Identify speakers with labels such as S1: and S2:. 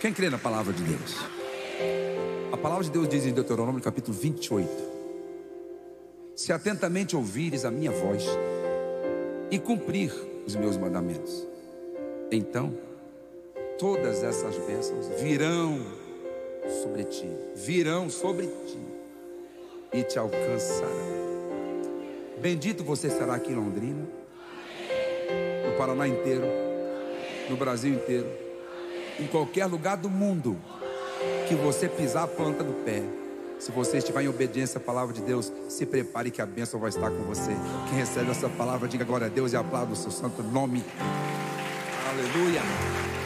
S1: Quem crê na palavra de Deus? A palavra de Deus diz em Deuteronômio capítulo 28: se atentamente ouvires a minha voz e cumprir os meus mandamentos, então todas essas bênçãos virão sobre ti, e te alcançarão. Bendito você será aqui em Londrina, no Paraná inteiro, no Brasil inteiro, em qualquer lugar do mundo que você pisar a planta do pé. Se você estiver em obediência à palavra de Deus, se prepare que a bênção vai estar com você. Quem recebe essa palavra, diga glória a Deus e aplauda o seu santo nome. Aleluia.